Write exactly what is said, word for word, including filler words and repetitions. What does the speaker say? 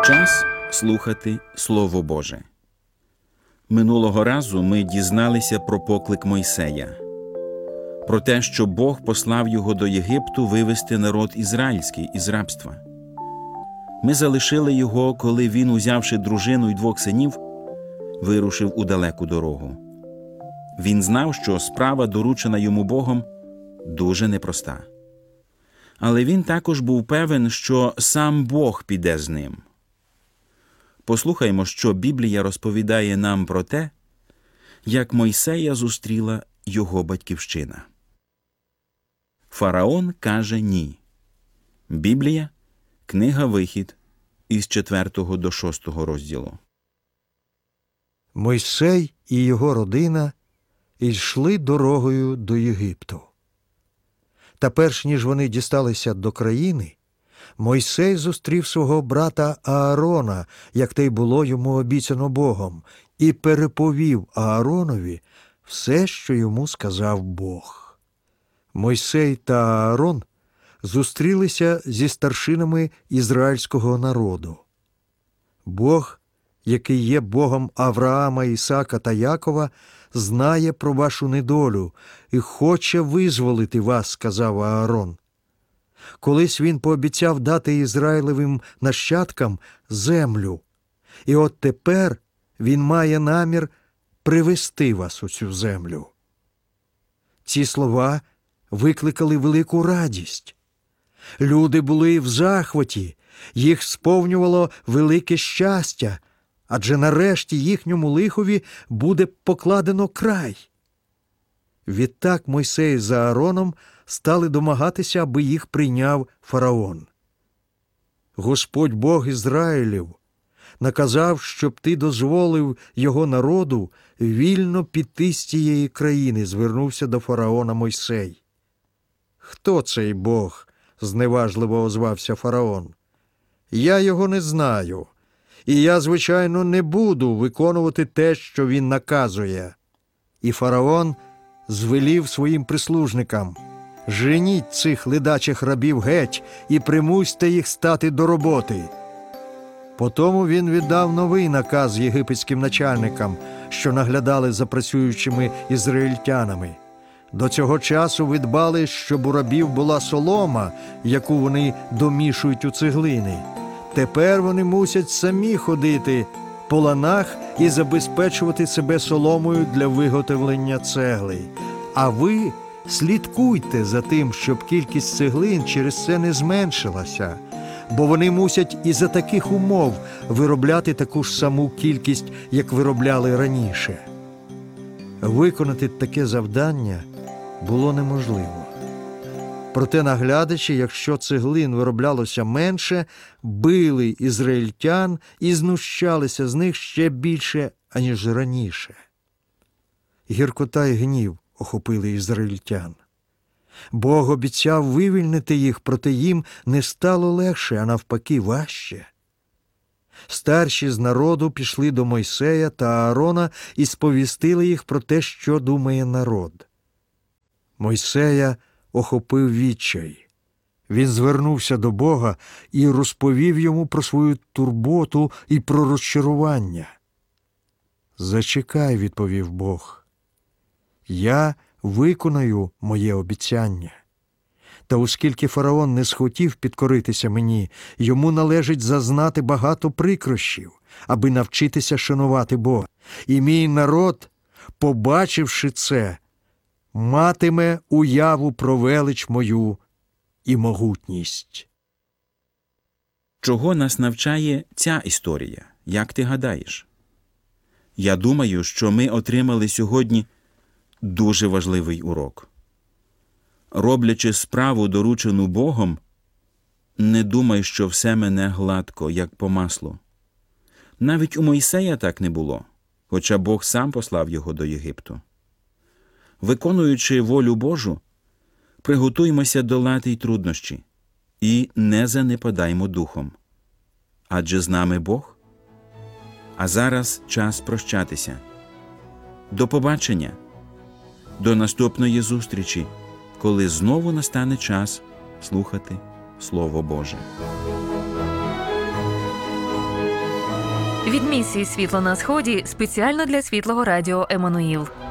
Час слухати Слово Боже. Минулого разу ми дізналися про поклик Мойсея, про те, що Бог послав його до Єгипту вивести народ ізраїльський із рабства. Ми залишили його, коли він, узявши дружину й двох синів, вирушив у далеку дорогу. Він знав, що справа, доручена йому Богом, дуже непроста. Але він також був певен, що сам Бог піде з ним. Послухаймо, що Біблія розповідає нам про те, як Мойсея зустріла його батьківщина. Фараон каже «ні». Біблія, книга Вихід, із четвертого до шостого розділу. Мойсей і його родина йшли дорогою до Єгипту. Та перш ніж вони дісталися до країни, Мойсей зустрів свого брата Аарона, як те й було йому обіцяно Богом, і переповів Ааронові все, що йому сказав Бог. Мойсей та Аарон зустрілися зі старшинами ізраїльського народу. Бог, який є Богом Авраама, Ісака та Якова, знає про вашу недолю і хоче визволити вас, сказав Аарон. Колись він пообіцяв дати Ізраїлевим нащадкам землю, і от тепер він має намір привести вас у цю землю. Ці слова викликали велику радість. Люди були в захваті, їх сповнювало велике щастя, адже нарешті їхньому лихові буде покладено край. Відтак Мойсей з Аароном стали домагатися, аби їх прийняв фараон. Господь Бог Ізраїлів наказав, щоб ти дозволив його народу вільно піти з цієї країни, звернувся до фараона Мойсей. Хто цей Бог? Зневажливо озвався фараон. Я його не знаю, і я, звичайно, не буду виконувати те, що він наказує. І фараон звелів своїм прислужникам: женіть цих ледачих рабів геть і примусьте їх стати до роботи. Потому він віддав новий наказ єгипетським начальникам, що наглядали за працюючими ізраїльтянами. До цього часу ви дбали, щоб у рабів була солома, яку вони домішують у цеглини. Тепер вони мусять самі ходити по ланах і забезпечувати себе соломою для виготовлення цегли. А ви слідкуйте за тим, щоб кількість цеглин через це не зменшилася, бо вони мусять і за таких умов виробляти таку ж саму кількість, як виробляли раніше. Виконати таке завдання було неможливо. Проте наглядачі, якщо цеглин вироблялося менше, били ізраїльтян і знущалися з них ще більше, аніж раніше. Гіркота й гнів охопили ізраїльтян. Бог обіцяв вивільнити їх, проте їм не стало легше, а навпаки важче. Старші з народу пішли до Мойсея та Аарона і сповістили їх про те, що думає народ. Мойсея охопив відчай. Він звернувся до Бога і розповів йому про свою турботу і про розчарування. «Зачекай», – відповів Бог. «Я виконаю моє обіцяння. Та оскільки фараон не схотів підкоритися мені, йому належить зазнати багато прикрощів, аби навчитися шанувати Бога. І мій народ, побачивши це, матиме уяву про велич мою і могутність». Чого нас навчає ця історія, як ти гадаєш? Я думаю, що ми отримали сьогодні дуже важливий урок. Роблячи справу, доручену Богом, не думай, що все мене гладко, як по маслу. Навіть у Мойсея так не було, хоча Бог сам послав його до Єгипту. Виконуючи волю Божу, приготуймося долати й труднощі і не занепадаймо духом. Адже з нами Бог. А зараз час прощатися. До побачення! До наступної зустрічі, коли знову настане час слухати Слово Боже. Від місії «Світло на Сході» спеціально для Світлого Радіо Еммануїл.